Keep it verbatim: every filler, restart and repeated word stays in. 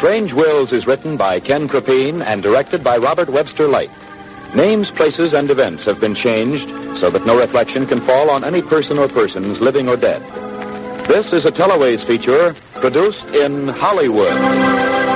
Strange Wills is written by Ken Krapine and directed by Robert Webster Light. Names, places, and events have been changed so that no reflection can fall on any person or persons, living or dead. This is a Teleways feature produced in Hollywood.